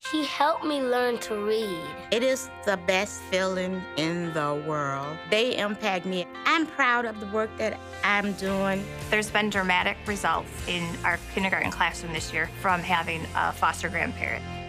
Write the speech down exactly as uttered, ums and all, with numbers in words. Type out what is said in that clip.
He helped me learn to read. It is the best feeling in the world. They impact me. I'm proud of the work that I'm doing. There's been dramatic results in our kindergarten classroom this year from having a foster grandparent.